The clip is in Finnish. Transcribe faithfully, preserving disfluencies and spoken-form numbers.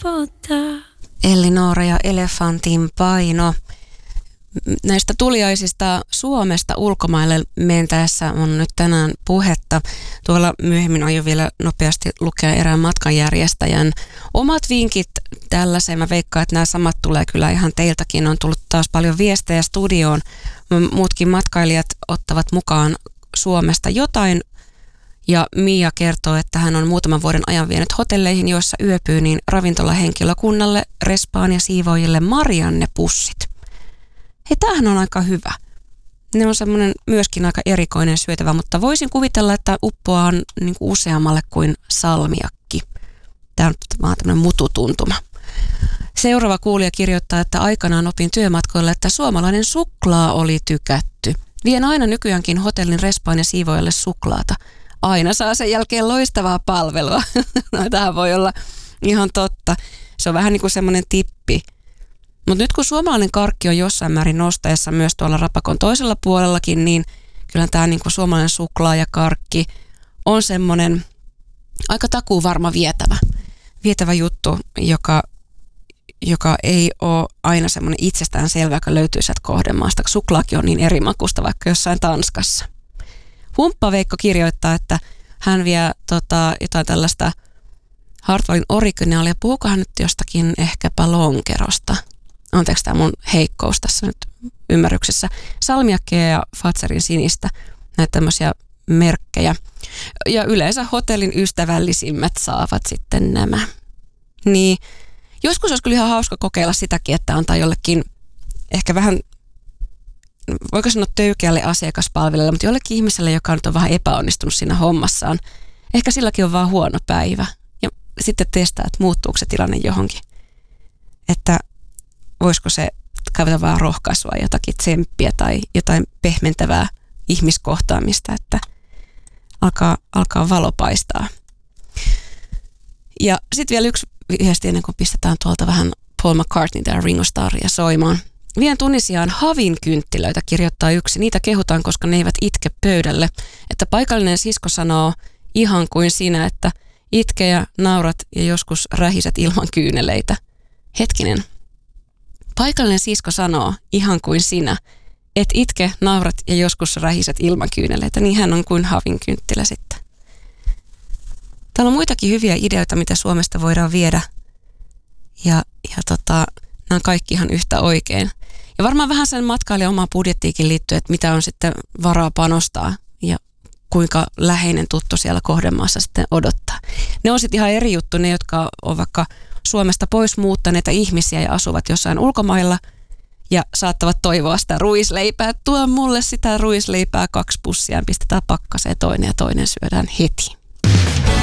helpottaa. Elinora ja Elefantin paino. Näistä tuliaisista Suomesta ulkomaille mentäessä on nyt tänään puhetta. Tuolla myöhemmin aion vielä nopeasti lukea erään matkanjärjestäjän omat vinkit tällaiseen. Mä veikkaan, että nämä samat tulee kyllä ihan teiltäkin. On tullut taas paljon viestejä studioon. Muutkin matkailijat ottavat mukaan Suomesta jotain. Ja Mia kertoo, että hän on muutaman vuoden ajan vienyt hotelleihin, joissa yöpyy niin ravintolahenkilökunnalle, respaan ja siivoojille Marianne-pussit. Hei, tämähän on aika hyvä. Ne on semmoinen myöskin aika erikoinen syötävä, mutta voisin kuvitella, että uppoaa on niin kuin useammalle kuin salmiakki. Tämä on vaan tämmöinen mututuntuma. Seuraava kuulija kirjoittaa, että aikanaan opin työmatkoilla, että suomalainen suklaa oli tykätty. Vien aina nykyäänkin hotellin respaan ja siivoojalle suklaata. Aina saa sen jälkeen loistavaa palvelua. No, tämähän voi olla ihan totta. Se on vähän niin kuin semmoinen tippi. Mutta nyt kun suomalainen karkki on jossain määrin nostaessa myös tuolla Rapakon toisella puolellakin, niin kyllä tämä niin kuin suomalainen suklaa ja karkki on semmoinen aika takuuvarma vietävä. Vietävä juttu, joka, joka ei ole aina semmoinen itsestään selvä, joka löytyy sieltä kohdemaasta. Suklaakin on niin eri makusta vaikka jossain Tanskassa. Humppa-Veikko kirjoittaa, että hän vie tota, jotain tällaista Hartwallin originaalia. Puhuukohan nyt jostakin ehkäpä lonkerosta? Anteeksi tämä mun heikkous tässä nyt ymmärryksessä. Salmiakkeja ja Fazerin sinistä, näitä tämmöisiä merkkejä. Ja yleensä hotellin ystävällisimmät saavat sitten nämä. Niin joskus olisi kyllä ihan hauska kokeilla sitäkin, että antaa jollekin ehkä vähän, voiko sanoa töykeälle asiakaspalvelijalle, mutta jollekin ihmiselle, joka nyt on vähän epäonnistunut siinä hommassaan. Ehkä silläkin on vaan huono päivä. Ja sitten testaa, että muuttuuko se tilanne johonkin. Että voisiko se kaivata vaan rohkaisua, jotakin tsemppiä tai jotain pehmentävää ihmiskohtaamista, että alkaa, alkaa valo paistaa. Ja sitten vielä yksi viesti ennen kuin pistetään tuolta vähän Paul McCartney tai Ringo Starria soimaan. Vien Tunisiaan havin kynttilöitä, kirjoittaa yksi. Niitä kehutaan, koska ne eivät itke pöydälle. Että paikallinen sisko sanoo ihan kuin sinä, että itke ja naurat ja joskus rähiset ilman kyyneleitä. Hetkinen. Paikallinen sisko sanoo ihan kuin sinä, et itke, naurat ja joskus rähiset ilman kyyneleitä. Niin hän on kuin havin kynttilä sitten. Täällä on muitakin hyviä ideoita, mitä Suomesta voidaan viedä. Ja, ja tota, nämä on kaikki ihan yhtä oikein. Ja varmaan vähän sen matkailijan omaan budjettiikin liittyy, että mitä on sitten varaa panostaa ja kuinka läheinen tuttu siellä kohdemaassa sitten odottaa. Ne on sitten ihan eri juttu, ne jotka on vaikka Suomesta pois muuttaneita ihmisiä ja asuvat jossain ulkomailla ja saattavat toivoa sitä ruisleipää. Tuo mulle sitä ruisleipää kaksi pussia, pistetään pakkaseen toinen ja toinen syödään heti.